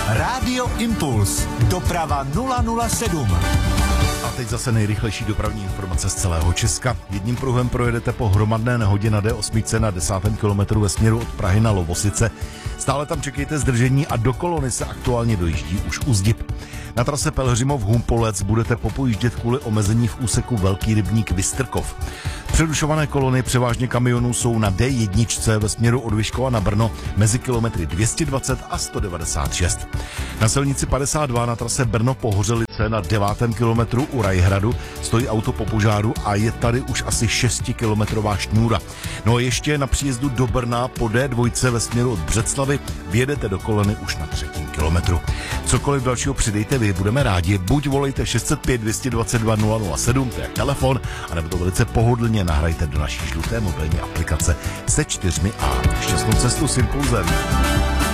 Rádio Impuls. Doprava 007. A teď zase nejrychlejší dopravní informace z celého Česka. Jedním pruhem projedete po hromadné nehodě na D8 na 10. kilometru ve směru od Prahy na Lovosice. Stále tam čekejte zdržení a do kolony se aktuálně dojíždí už Uzdip. Na trase Pelhřimov-Humpolec budete popojíždět kvůli omezení v úseku Velký rybník Vystrkov. Přerušované kolony převážně kamionů jsou na D1 ve směru od Vyškova na Brno mezi kilometry 220 a 196. Na silnici 52 na trase Brno-Pohořelice na 9. kilometru u Rajhradu stojí auto po požáru a je tady už asi 6kilometrová šňůra. No a ještě na příjezdu do Brna po D2 ve směru od Břeclavi vjedete do kolony už na 3. kilometru. Cokoliv dalšího přidejte vy, budeme rádi. Buď volejte 605 222 007, to je telefon, anebo to velice pohodlně nahrajte do naší žluté mobilní aplikace se 4A. Šťastnou cestu s Impulzem.